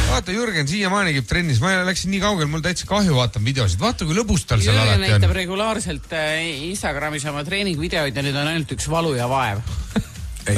Vaata, Jürgen siiamaani käib trennis. Ma läksin nii kaugel, mul täitsa kahju vaatan videosid. Vaata, kui lõbus tal seal alati on. Jürgen näitab regulaarselt Instagramis oma treeningvideoid ja nüüd on ainult üks valu ja vaev.